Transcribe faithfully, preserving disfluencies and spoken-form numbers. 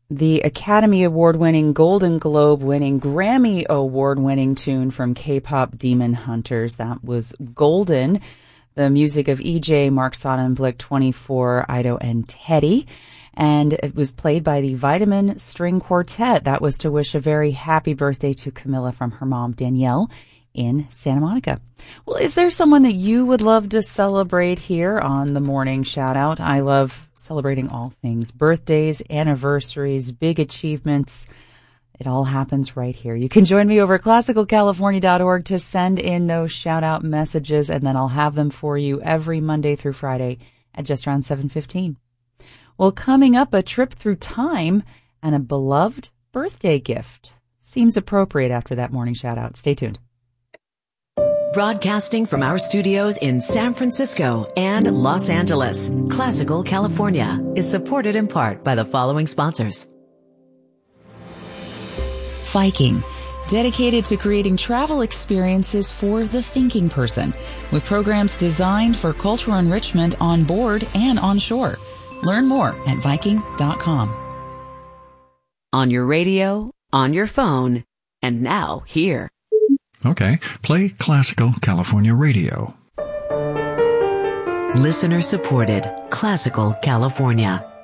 the Academy Award-winning, Golden Globe-winning, Grammy Award-winning tune from K-pop Demon Hunters. That was Golden, the music of E J, Mark Sodom, Blick twenty-four, Ido, and Teddy. And it was played by the Vitamin String Quartet. That was to wish a very happy birthday to Camilla from her mom, Danielle, in Santa Monica. Well, is there someone that you would love to celebrate here on the Morning Shout Out? I love celebrating all things. Birthdays, anniversaries, big achievements. It all happens right here. You can join me over at classical california dot org to send in those shout-out messages, and then I'll have them for you every Monday through Friday at just around seven fifteen. Well, coming up, a trip through time and a beloved birthday gift. Seems appropriate after that morning shout-out. Stay tuned. Broadcasting from our studios in San Francisco and Los Angeles, Classical California is supported in part by the following sponsors. Viking, dedicated to creating travel experiences for the thinking person, with programs designed for cultural enrichment on board and on shore. Learn more at Viking dot com. On your radio, on your phone, and now here. Okay, play Classical California Radio. Listener supported Classical California.